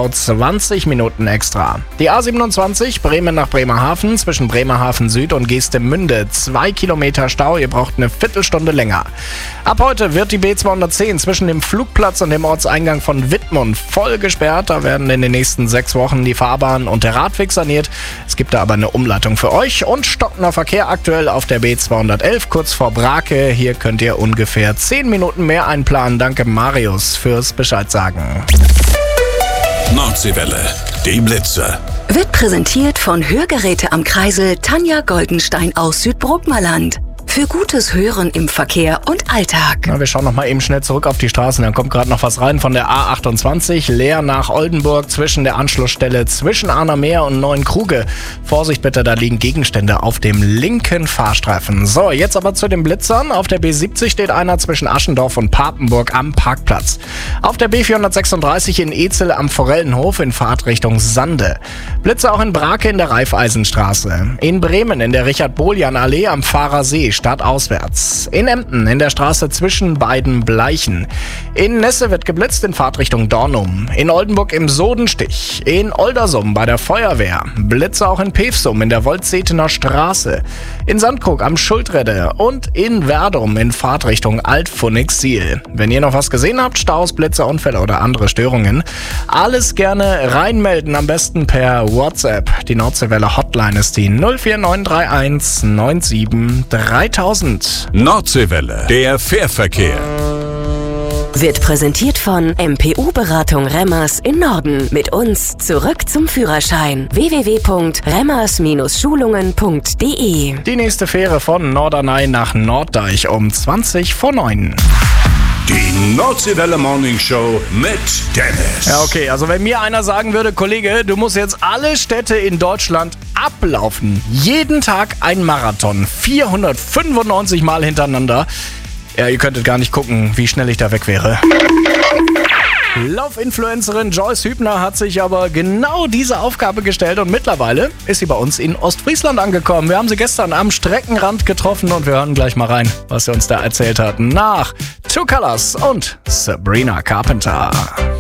Stau 20 Minuten extra. Die A27 Bremen nach Bremerhaven zwischen Bremerhaven Süd und Geestemünde 2 Kilometer Stau, ihr braucht eine Viertelstunde länger. Ab heute wird die B210 zwischen dem Flugplatz und dem Ortseingang von Wittmund voll gesperrt. Da werden in den nächsten 6 Wochen die Fahrbahn und der Radweg saniert. Es gibt da aber eine Umleitung für euch und stockender Verkehr aktuell auf der B211 kurz vor Brake. Hier könnt ihr ungefähr 10 Minuten mehr einplanen. Danke Marius fürs Bescheid sagen. Nordseewelle, die Blitzer. Wird präsentiert von Hörgeräte am Kreisel Tanja Goldenstein aus Südbrookmerland. Für gutes Hören im Verkehr und Alltag. Na, wir schauen noch mal eben schnell zurück auf die Straßen. Dann kommt gerade noch was rein von der A28. Leer nach Oldenburg zwischen der Anschlussstelle zwischen Arnermeer und Neuenkruge. Vorsicht bitte, da liegen Gegenstände auf dem linken Fahrstreifen. So, jetzt aber zu den Blitzern. Auf der B70 steht einer zwischen Aschendorf und Papenburg am Parkplatz. Auf der B436 in Ezel am Forellenhof in Fahrtrichtung Sande. Blitze auch in Brake in der Raiffeisenstraße. In Bremen in der Richard-Boljan-Allee am Fahrersee. Stadtauswärts. In Emden in der Straße zwischen beiden Bleichen. In Nesse wird geblitzt in Fahrtrichtung Dornum. In Oldenburg im Sodenstich. In Oldersum bei der Feuerwehr. Blitze auch in Pevsum in der Woldsetener Straße. In Sandkrug am Schuldredde und in Werdum in Fahrtrichtung Altpfunnig-Siel. Wenn ihr noch was gesehen habt, Staus, Blitze, Unfälle oder andere Störungen, alles gerne reinmelden, am besten per WhatsApp. Die Nordseewelle Hotline ist die 04931 97 3000. Nordseewelle, der Fährverkehr. Wird präsentiert von MPU-Beratung Remmers in Norden. Mit uns zurück zum Führerschein. www.remmers-schulungen.de. Die nächste Fähre von Norderney nach Norddeich um 20 vor 9. Die Nordseewelle Morning Show mit Dennis. Ja, okay, also wenn mir einer sagen würde, Kollege, du musst jetzt alle Städte in Deutschland ablaufen. Jeden Tag ein Marathon. 495 Mal hintereinander. Ja, ihr könntet gar nicht gucken, wie schnell ich da weg wäre. Laufinfluencerin Joyce Hübner hat sich aber genau diese Aufgabe gestellt und mittlerweile ist sie bei uns in Ostfriesland angekommen. Wir haben sie gestern am Streckenrand getroffen und wir hören gleich mal rein, was sie uns da erzählt hat. Nach Two Colors und Sabrina Carpenter.